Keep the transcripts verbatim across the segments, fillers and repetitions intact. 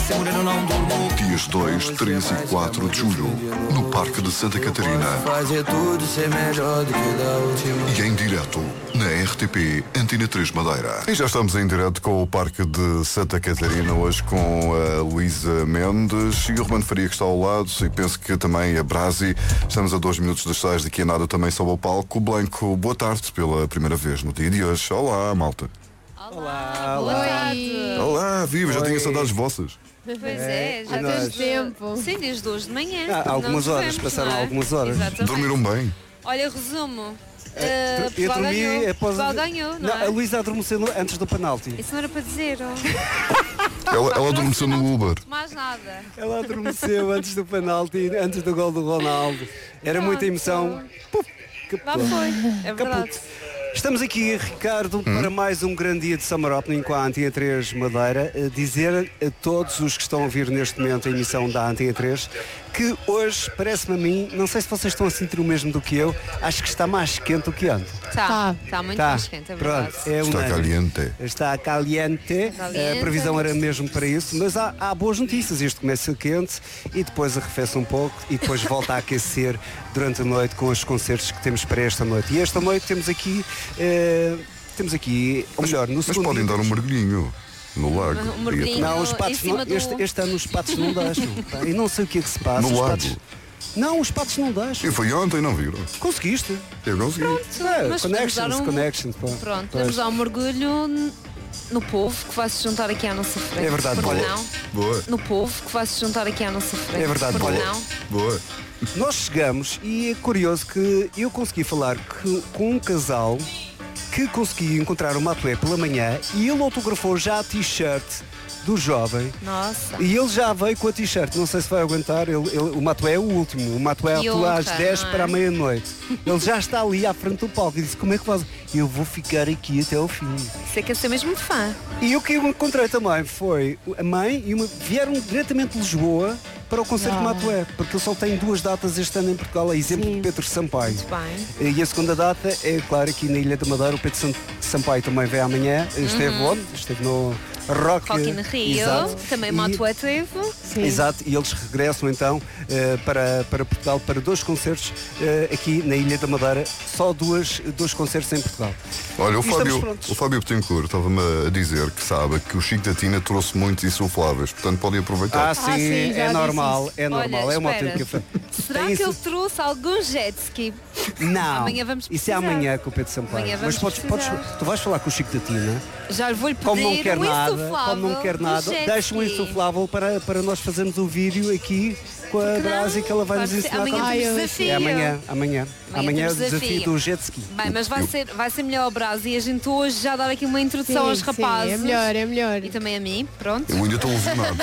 Dias dois, três e quatro de julho, no Parque de Santa Catarina. E em direto na R T P Antena três Madeira. E já estamos em direto com o Parque de Santa Catarina, hoje com a Luísa Mendes e o Romano Faria, que está ao lado, e penso que também a Brasi. Estamos a dois minutos das seis, daqui a nada também sobe ao palco. O Blanco, boa tarde pela primeira vez no dia de hoje. Olá, malta. Olá, boa tarde. Olá, viva, já tinha saudades vossas. Pois é, já há desde tanto tempo. Sim, desde hoje de manhã. Ah, Não algumas nos horas, vemos, passaram não é? algumas horas. Exatamente. Dormiram bem? Olha, resumo. É, Uh, eu Portugal dormi ganhou. após. Portugal ganhou, não, Não, é? a Luísa adormeceu antes do penalti. Isso não era para dizer, oh. Ela, ela adormeceu no Uber. Mais nada. Ela adormeceu antes do penalti, antes do gol do Ronaldo. Era Pronto. muita emoção. Puf, Lá capô. foi, é verdade. Caput. Estamos aqui, Ricardo, para mais um grande dia de Summer Opening com a Antena três Madeira. A dizer a todos os que estão a ouvir neste momento a emissão da Antena três que hoje, parece-me a mim, não sei se vocês estão a sentir o mesmo do que eu, acho que está mais quente do que ontem. Está, Tá. está muito Tá, mais quente, é verdade. pronto, é Está unânime. caliente. Está caliente, Caliente. a previsão era mesmo para isso, mas há, há boas notícias. Este começa quente e depois arrefece um pouco e depois volta a aquecer durante a noite com os concertos que temos para esta noite. E esta noite temos aqui, eh, temos aqui, ou melhor, no Mas segundo podem dia dar um temos- mergulhinho no lago. Um mergulhinho. Não, os em patos cima não, do- este, este ano os patos não deixam. pá. E não sei o que é que se passa. No os lago? patos- Não, os patos não deixam. E foi ontem, não viram? Conseguiste? Eu consegui. É, Mas podemos connections, dar um- connections. pá. Pronto, Pois. podemos dar um mergulho n- no povo que vai se juntar aqui à nossa frente. É verdade, Por que boa. não? Boa, No povo que vai se juntar aqui à nossa frente. É verdade, Por que boa. não? boa. Nós chegamos e é curioso que eu consegui falar que- com um casal que consegui encontrar o Matué pela manhã e ele autografou já a t-shirt do jovem. Nossa. E ele já veio com a t-shirt, não sei se vai aguentar. Ele, ele- o Matué é o último, o Matué Que atua às honra, dez não é? para a meia-noite. Ele já está ali à frente do palco e disse: como é que faz? Eu vou ficar aqui até ao fim. Você quer ser mesmo fã. E o que eu encontrei também foi a mãe e uma, vieram diretamente de Lisboa para o concerto de Ah. Matué, porque ele só tem duas datas este ano em Portugal, a exemplo Sim. de Pedro Sampaio. Muito bem. E a segunda data é, claro, aqui na Ilha da Madeira. O Pedro Sam- Sampaio também vem amanhã. Esteve onde? Esteve no Rock, Rock in Rio. Exato. Também E- Matué teve. Sim. Exato, e eles regressam então eh, para, para Portugal para dois concertos eh, aqui na Ilha da Madeira. Só duas, dois concertos em Portugal. Olha, o E estamos Fábio, prontos. o Fábio Betancourt estava-me a dizer que sabe que o Chico da Tina trouxe muitos insufláveis, portanto podem aproveitar. Ah, sim, sim, já é disse normal, isso. é normal, Olha, é uma espera. autêntica fã. Será Tem que isso- ele trouxe algum jet ski? Não, Amanhã vamos isso é precisar. amanhã com o Pedro Sampaio. Amanhã Mas vamos podes, podes, precisar. tu vais falar com o Chico da Tina, Já lhe vou-lhe pedir como não quer um nada, insuflável como não quer do nada, jet deixa um ski. insuflável para, para nós fazermos o vídeo aqui com a Não, Brasi que ela vai nos pode ser. ensinar. Amanhã como- Ai, temos eu- desafio. É amanhã, amanhã. Amanhã é o temos desafio desafio. do jet ski. Bem, mas vai ser, vai ser melhor o Brás e a gente hoje já dar aqui uma introdução Sim, aos sim, rapazes. é melhor, é melhor. E também a mim, pronto. Eu ainda estou lesionado.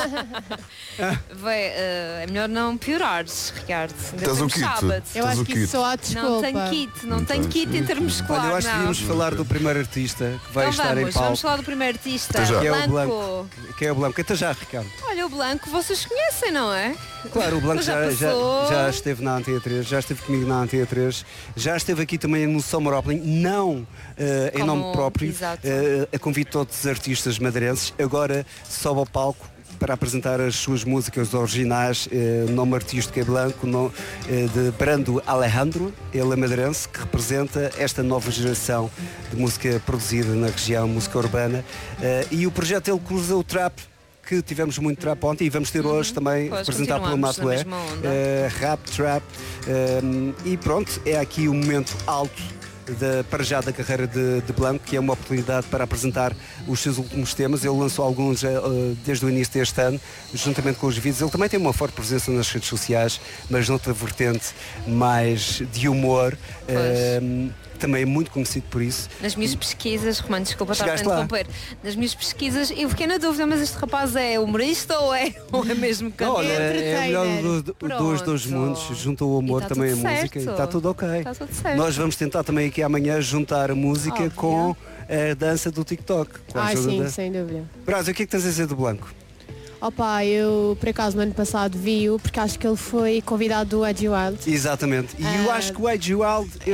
Vai, eh, é melhor não piorares, Ricardo. Ainda Tens o temos kit? sábado. Eu Tens acho o que kit? isso só há Não desculpa. tenho kit, não Não tenho tens, kit sim, intermuscular. Olha, eu acho que não. devíamos falar do primeiro artista que vai Então estar em vamos, palco. vamos falar do primeiro artista, Até já. Que é o Blanco. Blanco. Que é o Blanco. Até já, Ricardo. Olha, o Blanco vocês conhecem, não é? Claro, o Blanco Mas já já, já, passou. já esteve na Antena três, já esteve comigo na Antena três, já esteve aqui também no Summer Opening, não eh, em Como- nome próprio, exato. eh, a convite de todos os artistas madeirenses. Agora sobe ao palco para apresentar as suas músicas originais, eh, nome artístico é Blanco, no, eh, de Brando Alejandro, ele é madeirense, que representa esta nova geração de música produzida na região, música urbana, eh, e o projeto ele cruza o trap, que tivemos muito trap ontem e vamos ter hoje também, Pois, representado pelo continuamos na Matué, mesma onda. eh, rap, trap, eh, e pronto, é aqui o momento alto da, para já da carreira de, de Blanco, que é uma oportunidade para apresentar os seus últimos temas. Ele lançou alguns eh, desde o início deste ano, juntamente com os vídeos. Ele também tem uma forte presença nas redes sociais, mas noutra vertente mais de humor. eh, também é muito conhecido por isso. Nas minhas pesquisas, Romano, desculpa estar a Chegaste lá? interromper. Nas minhas pesquisas, eu fiquei na dúvida, mas este rapaz é humorista ou é, ou é mesmo cantor? Olha, é o melhor do- do- Pronto. dos dois mundos, junta o amor E tá também a tudo música e certo. está tudo ok. Está tudo certo. Nós vamos tentar também aqui amanhã juntar a música Óbvio. com a dança do TikTok. Com a Ah, ajuda sim, da... sem dúvida. Brás, o que é que tens a dizer do Blanco? Opa, eu por acaso no ano passado vi-o porque acho que ele foi convidado do Edgy Wild. Exatamente. E eu Ah. acho que o Edgy Wild